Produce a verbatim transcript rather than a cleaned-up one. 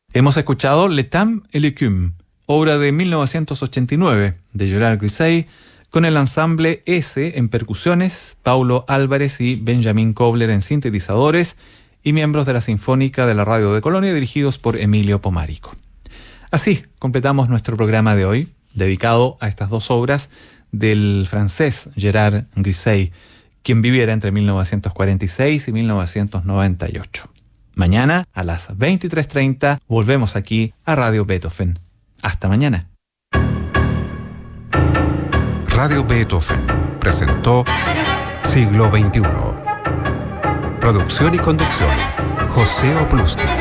Hemos escuchado Le Temps et l'écume, obra de mil novecientos ochenta y nueve de Gerard Griset, con el ensamble S en percusiones, Paulo Álvarez y Benjamín Kobler en sintetizadores y miembros de la Sinfónica de la Radio de Colonia dirigidos por Emilio Pomarico. Así completamos nuestro programa de hoy, dedicado a estas dos obras del francés Gerard Griset, quien viviera entre mil novecientos cuarenta y seis y mil novecientos noventa y ocho. Mañana a las veintitrés treinta volvemos aquí a Radio Beethoven. Hasta mañana. Radio Beethoven presentó Siglo veintiuno. Producción y conducción, José Oplusti.